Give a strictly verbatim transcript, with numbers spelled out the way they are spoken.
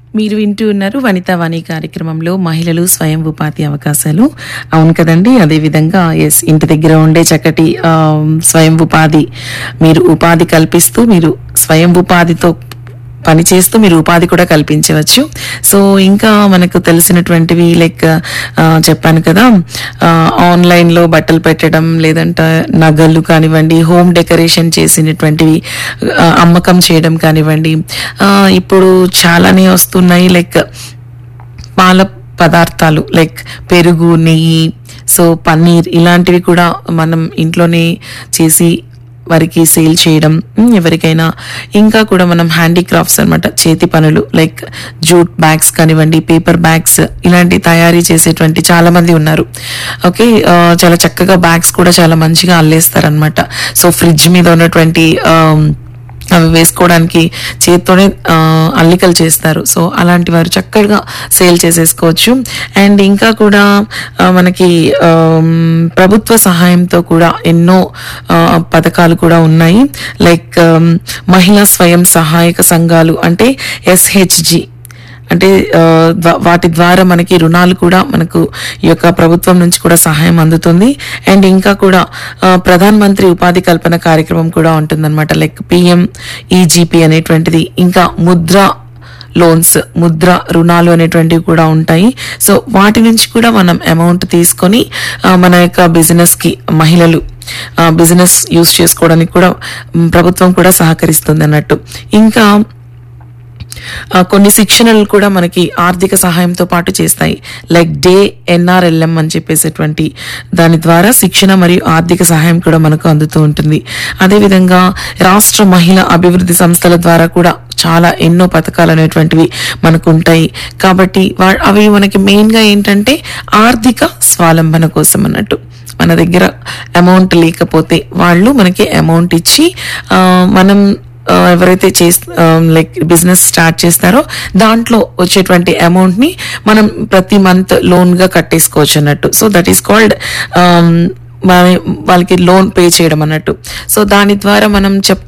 మీరు వింటూ ఉన్నారు వనితా వాణి కార్యక్రమంలో మహిళలు స్వయం ఉపాధి అవకాశాలు. అవును కదండి, అదేవిధంగా ఎస్ ఇంటి దగ్గర ఉండే చక్కటి ఆ, స్వయం ఉపాధి, మీరు ఉపాధి కల్పిస్తూ మీరు స్వయం ఉపాధితో పని చేస్తూ మీరు ఉపాధి కూడా కల్పించవచ్చు. సో ఇంకా మనకు తెలిసినటువంటివి లైక్ చెప్పాను కదా, ఆన్లైన్ లో బట్టలు పెట్టడం, లేదంటే నగలు కానివ్వండి, హోమ్ డెకరేషన్ చేసినటువంటివి ఆ, అమ్మకం చేయడం కానివ్వండి. ఆ, ఇప్పుడు చాలానే వస్తున్నాయి లైక్ పాల పదార్థాలు లైక్ పెరుగు, నెయ్యి, సో పన్నీర్ ఇలాంటివి కూడా మనం ఇంట్లోనే చేసి వారికి సేల్ చేయడం. ఉమ్, ఎవరికైనా ఇంకా కూడా మనం హ్యాండీక్రాఫ్ట్స్ అన్నమాట, చేతి పనులు లైక్ జూట్ బ్యాగ్స్ కానివ్వండి, పేపర్ బ్యాగ్స్ ఇలాంటి తయారీ చేసేటువంటి చాలా మంది ఉన్నారు. ఓకే, ఆ, చాలా చక్కగా బ్యాగ్స్ కూడా చాలా మంచిగా అల్లేస్తారనమాట. సో ఫ్రిడ్జ్ మీద ఉన్నటువంటి ఆ, అవి వేసుకోవడానికి చేత్తోనే ఆ, అల్లికలు చేస్తారు. సో అలాంటి వారు చక్కగా సేల్ చేసేసుకోవచ్చు. అండ్ ఇంకా కూడా ఆ, మనకి ఆమ్, ప్రభుత్వ సహాయంతో కూడా ఎన్నో ఆ, పథకాలు కూడా ఉన్నాయి. లైక్ ఆమ్, మహిళా స్వయం సహాయక సంఘాలు అంటే ఎస్హెచ్జి అంటే ఆ, ద్వా- వాటి ద్వారా మనకి రుణాలు కూడా మనకు ఈ యొక్క ప్రభుత్వం నుంచి కూడా సహాయం అందుతుంది. అండ్ ఇంకా కూడా ఆ, ప్రధాన మంత్రి ఉపాధి కల్పన కార్యక్రమం కూడా ఉంటుందన్నమాట. లైక్ పిఎం ఈజీపీ అనేటువంటిది, ఇంకా ముద్ర లోన్స్, ముద్ర రుణాలు అనేటువంటివి కూడా ఉంటాయి. సో వాటి నుంచి కూడా మనం అమౌంట్ తీసుకొని ఆ, మన యొక్క బిజినెస్ కి మహిళలు బిజినెస్ యూస్ చేసుకోవడానికి కూడా మ్, ప్రభుత్వం కూడా సహకరిస్తుంది అన్నట్టు. ఇంకా ఆ, కొన్ని శిక్షణలు కూడా మనకి ఆర్థిక సహాయంతో పాటు చేస్తాయి. లైక్ డే ఎన్ఆర్ఎల్ఎం అని చెప్పేసేటువంటి దాని ద్వారా శిక్షణ మరియు ఆర్థిక సహాయం కూడా మనకు అందుతూ ఉంటుంది. అదేవిధంగా రాష్ట్ర మహిళా అభివృద్ధి సంస్థల ద్వారా కూడా చాలా ఎన్నో పథకాలు అనేటువంటివి మనకు ఉంటాయి. కాబట్టి వా- అవి మనకి మెయిన్ గా ఏంటంటే ఆర్థిక స్వావలంబన కోసం అన్నట్టు. మన దగ్గర అమౌంట్ లేకపోతే వాళ్ళు మనకి అమౌంట్ ఇచ్చి ఆ, మనం ఆ, ఎవరైతే చేస్ లైక్ బిజినెస్ స్టార్ట్ చేస్తారో దాంట్లో వచ్చేటువంటి అమౌంట్ ని మనం ప్రతి మంత్ లోన్ గా కట్టేసుకోవచ్చు అన్నట్టు. సో దట్ ఈస్ కాల్డ్ వాళ్ళకి లోన్ పే చేయడం అన్నట్టు. సో దాని ద్వారా మనం చెప్పుకో